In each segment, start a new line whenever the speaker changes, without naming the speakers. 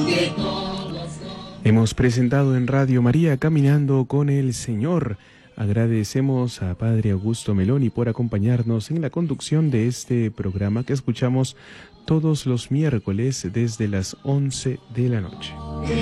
Hemos presentado en Radio María Caminando con el Señor. Agradecemos a Padre Augusto Meloni por acompañarnos en la conducción de este programa que escuchamos todos los miércoles desde las 11 de la noche.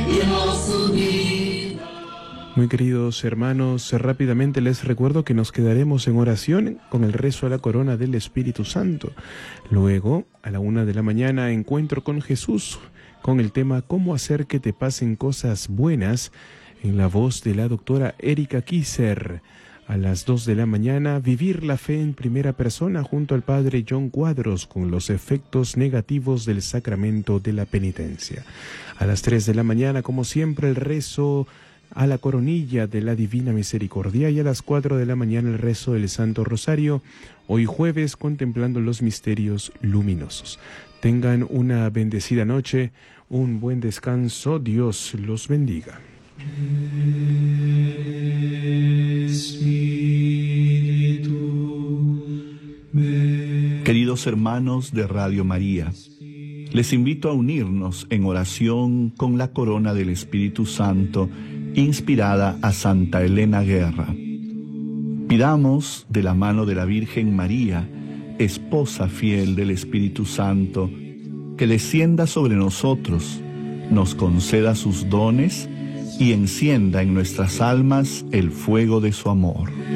Muy queridos hermanos, rápidamente les recuerdo que nos quedaremos en oración con el rezo a la corona del Espíritu Santo. Luego, a la 1 de la mañana, encuentro con Jesús, con el tema ¿Cómo hacer que te pasen cosas buenas?, en la voz de la doctora Erika Kisser. A las 2 de la mañana, Vivir la Fe en Primera Persona junto al Padre John Cuadros con los efectos negativos del sacramento de la penitencia. A las 3 de la mañana, como siempre, el rezo a la coronilla de la Divina Misericordia, y a las 4 de la mañana el rezo del Santo Rosario, hoy jueves contemplando los misterios luminosos. Tengan una bendecida noche, un buen descanso, Dios los bendiga.
Queridos hermanos de Radio María, les invito a unirnos en oración con la corona del Espíritu Santo inspirada a Santa Elena Guerra. Pidamos de la mano de la Virgen María, esposa fiel del Espíritu Santo, que descienda sobre nosotros, nos conceda sus dones y encienda en nuestras almas el fuego de su amor.